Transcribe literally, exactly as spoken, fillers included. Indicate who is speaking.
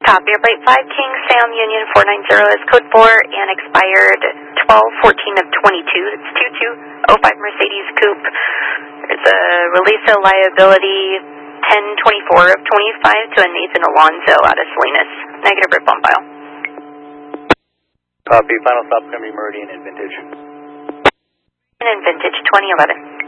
Speaker 1: Copy. Right five King Sam Union four nine zero is code four and expired twelve fourteen of twenty-two. It's two two oh five Mercedes Coupe. There's a release of liability ten twenty-four of twenty-five to a Nathan Alonzo out of Salinas. Negative rip on file.
Speaker 2: Copy. Final stop going to be Meridian and Vintage.
Speaker 1: And Vintage twenty eleven.